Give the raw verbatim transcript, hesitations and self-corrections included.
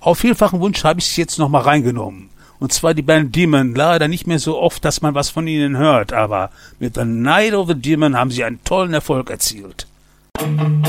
Auf vielfachen Wunsch habe ich es jetzt nochmal reingenommen. Und zwar die Band Demon, leider nicht mehr so oft, dass man was von ihnen hört, aber mit The Night of the Demon haben sie einen tollen Erfolg erzielt.